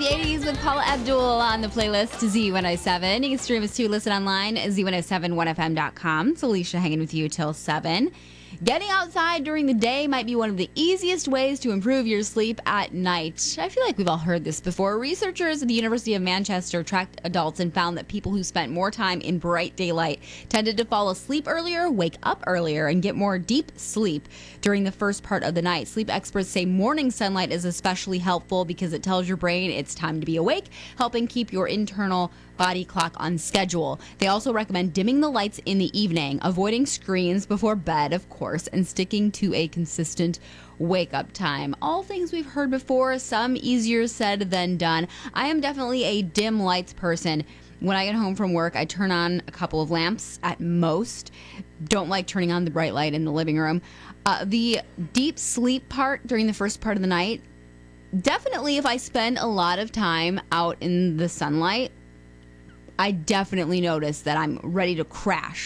the 80s with Paula Abdul on the playlist to Z107. You can stream us too, listen online at Z1071FM.com. It's Alicia hanging with you till 7. Getting outside during the day might be one of the easiest ways to improve your sleep at night. I feel like we've all heard this before. Researchers at the University of Manchester tracked adults and found that people who spent more time in bright daylight tended to fall asleep earlier, wake up earlier, and get more deep sleep during the first part of the night. Sleep experts say morning sunlight is especially helpful because it tells your brain it's time to be awake, helping keep your internal body clock on schedule. They also recommend dimming the lights in the evening, avoiding screens before bed, of course, and sticking to a consistent wake-up time. All things we've heard before, some easier said than done. I am definitely a dim lights person. When I get home from work, I turn on a couple of lamps at most. Don't like turning on the bright light in the living room. The deep sleep part during the first part of the night, definitely if I spend a lot of time out in the sunlight, I definitely notice that I'm ready to crash